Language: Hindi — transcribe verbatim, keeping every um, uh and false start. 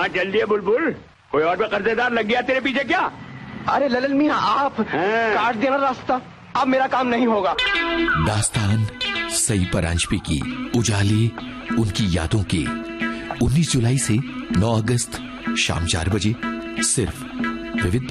कहाँ चल दिए बुलबुल? कोई और भी कर्जेदार लग गया तेरे पीछे क्या? अरे ललन मियां, आप काट देना रास्ता, अब मेरा काम नहीं होगा। दास्तान सई परांजपे की उजाली उनकी यादों की उन्नीस जुलाई से नौ अगस्त शाम चार बजे सिर्फ विविध